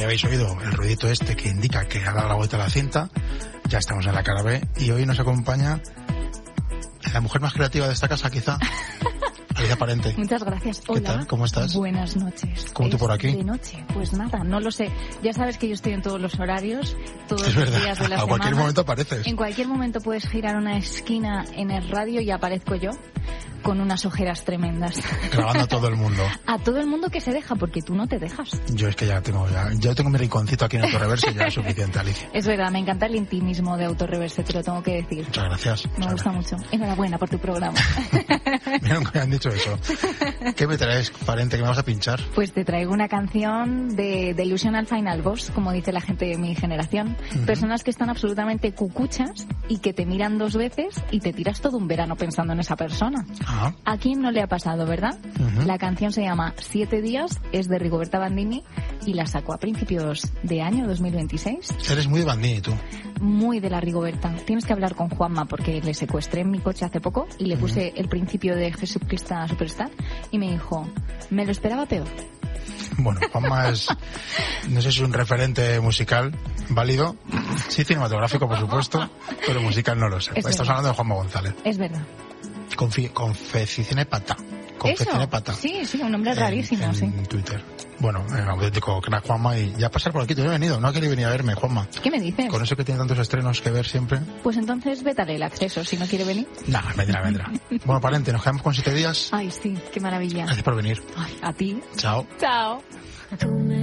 ya habéis oído el ruidito este que indica que ha dado la vuelta a la cinta. Ya estamos en la cara B y hoy nos acompaña la mujer más creativa de esta casa, quizá. Alicia Parente. Muchas gracias. Hola. ¿Qué tal? ¿Cómo estás? Buenas noches. ¿Cómo tú por aquí? De noche. Pues nada, no lo sé. Ya sabes que yo estoy en todos los horarios, todos es los verdad. días de la semana. A cualquier momento apareces. En cualquier momento puedes girar una esquina en el radio y aparezco yo con unas ojeras tremendas. Grabando a todo el mundo. A todo el mundo que se deja, porque tú no te dejas. Yo es que yo tengo mi rinconcito aquí en Autorreverse y ya es suficiente, Alicia. Es verdad, me encanta el intimismo de Autorreverse, te lo tengo que decir. Muchas gracias. Me gusta mucho. Enhorabuena por tu programa. Mira, nunca me han dicho eso. ¿Qué me traes, Parente, que me vas a pinchar? Pues te traigo una canción de Delusional Final Boss, como dice la gente de mi generación. Personas que están absolutamente cucuchas y que te miran 2 veces y te tiras todo un verano pensando en esa persona. ¿A quién no le ha pasado, verdad? La canción se llama 7 días, es de Rigoberta Bandini y la sacó a principios de año 2026. Eres muy de Bandini, tú. Muy de la Rigoberta. Tienes que hablar con Juanma porque le secuestré en mi coche hace poco y le puse el principio de Jesucristo Superstar y me dijo, me lo esperaba peor. Bueno, Juanma es, no sé si es un referente musical válido, sí cinematográfico por supuesto, pero musical no lo sé. Estás hablando de Juanma González. Es verdad. Confeccione Pata. Confeccione Pata. Sí, un nombre rarísimo, sí. En Twitter. Bueno, auténtico crack Juanma, y ya pasar por aquí, te he venido, no quería venir a verme, Juanma. ¿Qué me dices? Con eso que tiene tantos estrenos que ver siempre. Pues entonces vétale el acceso, si no quiere venir. Nah, vendrá. Bueno, Parente, nos quedamos con 7 días. Ay, sí, qué maravilla. Gracias por venir. Ay, a ti. Chao. Chao.